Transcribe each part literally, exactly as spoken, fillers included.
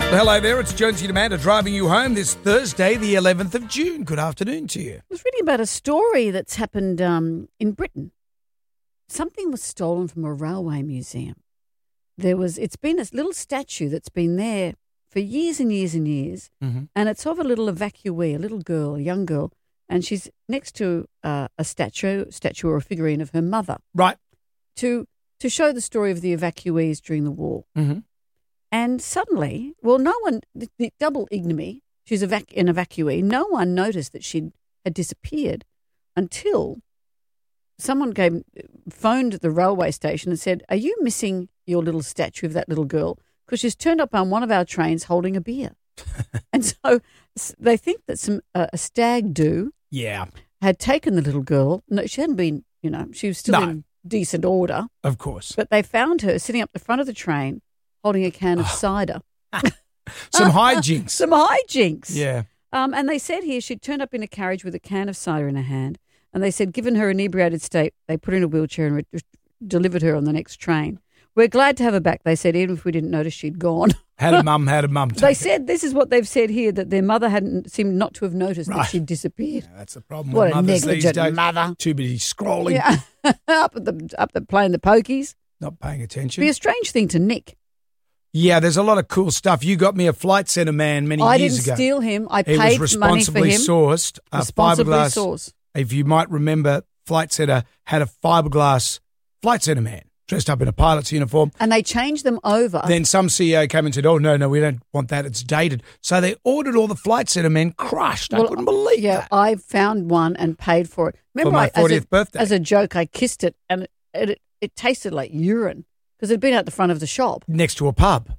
Well, hello there, it's Jonesy and Amanda driving you home this Thursday, the eleventh of June. Good afternoon to you. I was reading about a story that's happened um, in Britain. Something was stolen from a railway museum. There was, it's been a little statue that's been there for years and years and years, Mm-hmm. and it's of a little evacuee, a little girl, a young girl, and she's next to uh, a statue, statue or a figurine of her mother Right. to to show the story of the evacuees during the war. Mm-hmm. And suddenly, well, no one, the, the double ignominy, she's evac- an evacuee, no one noticed that she had disappeared until someone came, phoned the railway station and said, "Are you missing your little statue of that little girl? Because she's turned up on one of our trains holding a beer." And so s- they think that some uh, a stag do Yeah, had taken the little girl. No, she hadn't been, you know, she was still No. in decent order, of course. but they found her sitting up the front of the train holding a can of cider. Some hijinks. Some hijinks. Yeah. Um, and they said here she'd turned up in a carriage with a can of cider in her hand. And they said, given her inebriated state, they put her in a wheelchair and re- delivered her on the next train. "We're glad to have her back," they said, even if we didn't notice she'd gone. Had a mum, had a mum. They said, this is what they've said here, that their mother hadn't seemed not to have noticed that Right. she'd disappeared. Yeah, that's the problem What with a mothers these negligent days. mother. Too busy scrolling, Yeah. up at the up the playing the pokies. not paying attention. Be a strange thing to nick. Yeah, there's a lot of cool stuff. You got me a Flight Centre man many I years didn't ago. steal him. I He paid was money for responsibly him. sourced. A Responsibly fiberglass. sourced. If you might remember, Flight Centre had a fiberglass Flight Centre man dressed up in a pilot's uniform. And they changed them over. Then some C E O came and said, "Oh, no, no, we don't want that. It's dated." So they ordered all the Flight Centre men crushed. I Well, couldn't believe yeah, that. I found one and paid for it. Remember, For my I, as, fortieth a, birthday. as a joke, I kissed it, and it it, it tasted like urine because it'd been out the front of the shop. Next to a pub.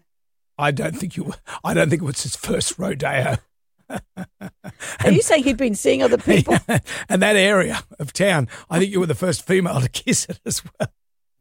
I don't think you. I don't think it was his first rodeo. Are you saying he'd been seeing other people? And that area of town, I think you were the first female to kiss it as well.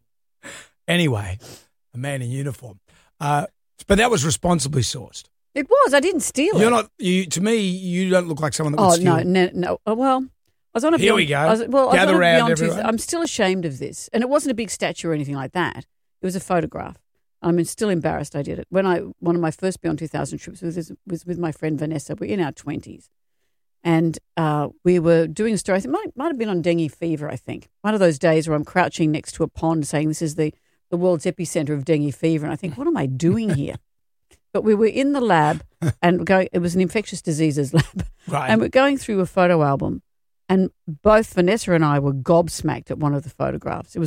Anyway, a man in uniform. Uh, but that was responsibly sourced. It was. I didn't steal it. You're not. You to me, you don't look like someone that would Oh steal. no, no, no. Oh, well, I was on a. Here we Beyond- go. I was, well, I was Gather on a round, Beyond Tuesday. everyone. I'm still ashamed of this, and it wasn't a big statue or anything like that. It was a photograph. I'm still embarrassed I did it. When I one of my first Beyond two thousand trips was was with my friend Vanessa. We're in our twenties, and uh, we were doing a story. I think it might might have been on dengue fever. I think one of those days where I'm crouching next to a pond, saying this is the the world's epicenter of dengue fever, and I think, what am I doing here? But we were in the lab, and going. It was an infectious diseases lab, Right. and we're going through a photo album, and both Vanessa and I were gobsmacked at one of the photographs. It was